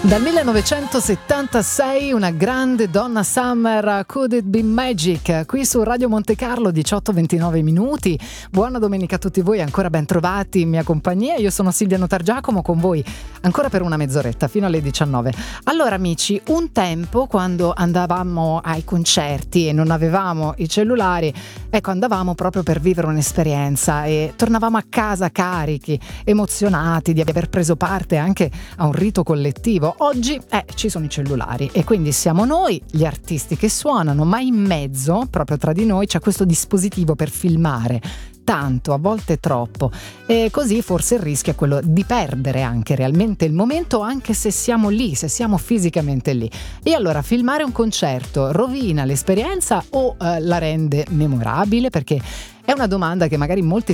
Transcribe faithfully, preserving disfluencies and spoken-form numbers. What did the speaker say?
Dal millenovecentosettantasei una grande Donna Summer, Could It Be Magic, qui su Radio Monte Carlo, diciotto e ventinove minuti. Buona domenica a tutti voi, ancora ben trovati in mia compagnia. Io sono Silvia Notargiacomo con voi ancora per una mezz'oretta fino alle diciannove. Allora amici, un tempo quando andavamo ai concerti e non avevamo i cellulari, ecco, andavamo proprio per vivere un'esperienza e tornavamo a casa carichi, emozionati di aver preso parte anche a un rito collettivo. Oggi eh, ci sono i cellulari e quindi siamo noi, gli artisti che suonano, ma in mezzo, proprio tra di noi, c'è questo dispositivo per filmare. Tanto, a volte troppo, e così forse il rischio è quello di perdere anche realmente il momento, anche se siamo lì, se siamo fisicamente lì. E allora filmare un concerto rovina l'esperienza o eh, la rende memorabile? Perché è una domanda che magari molti